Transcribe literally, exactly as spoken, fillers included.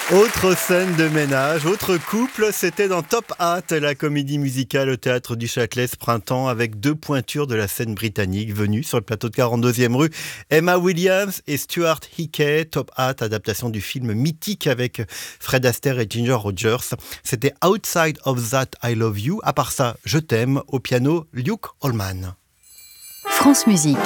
Autre scène de ménage, autre couple, c'était dans Top Hat, la comédie musicale au théâtre du Châtelet ce printemps, avec deux pointures de la scène britannique venues sur le plateau de quarante-deuxième rue, Emma Williams et Stuart Hickey. Top Hat, adaptation du film mythique avec Fred Astaire et Ginger Rogers. C'était Outside of That I Love You. À part ça, Je t'aime, au piano, Luke Holman. France Musique.